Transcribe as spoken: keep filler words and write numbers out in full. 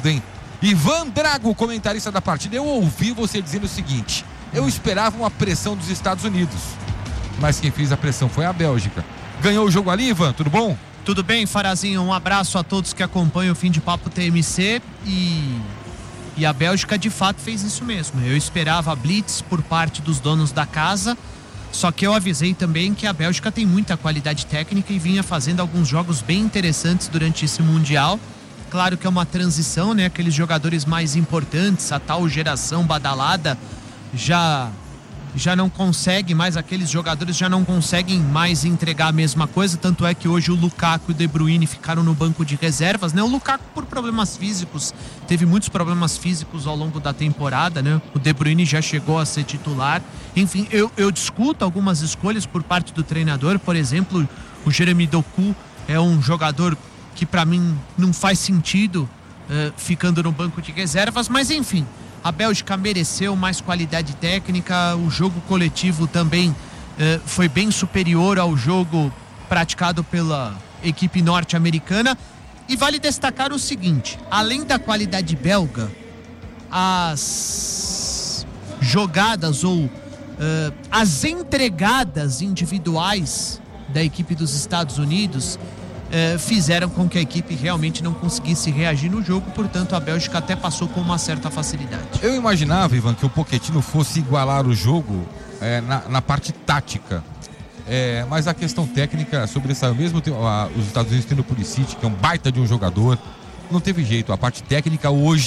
medo, hein? Ivan Drago, comentarista da partida. Eu ouvi você dizendo o seguinte: eu esperava uma pressão dos Estados Unidos, mas quem fez a pressão foi a Bélgica. Ganhou o jogo ali, Ivan, tudo bom? Tudo bem, Farazinho? Um abraço a todos que acompanham o Fim de Papo T M C. E, e a Bélgica de fato fez isso mesmo. Eu esperava blitz por parte dos donos da casa, só que eu avisei também que a Bélgica tem muita qualidade técnica e vinha fazendo alguns jogos bem interessantes durante esse Mundial. Claro que é uma transição, né? Aqueles jogadores mais importantes, a tal geração badalada, já, já não consegue mais, aqueles jogadores já não conseguem mais entregar a mesma coisa. Tanto é que hoje o Lukaku e o De Bruyne ficaram no banco de reservas, né? O Lukaku por problemas físicos, teve muitos problemas físicos ao longo da temporada, né? O De Bruyne já chegou a ser titular. Enfim, eu, eu discuto algumas escolhas por parte do treinador. Por exemplo, o Jeremy Doku é um jogador que para mim não faz sentido uh, ficando no banco de reservas, mas enfim, a Bélgica mereceu mais qualidade técnica. O jogo coletivo também uh, foi bem superior ao jogo praticado pela equipe norte-americana. E vale destacar o seguinte: além da qualidade belga, as jogadas ou uh, as entregadas individuais da equipe dos Estados Unidos Eh, fizeram com que a equipe realmente não conseguisse reagir no jogo. Portanto, a Bélgica até passou com uma certa facilidade. Eu imaginava, Ivan, que o Pochettino fosse igualar o jogo é, na, na parte tática, é, mas a questão técnica sobressaiu. Mesmo tem, a, os Estados Unidos tendo o Pulisic, que é um baita de um jogador, não teve jeito. A parte técnica hoje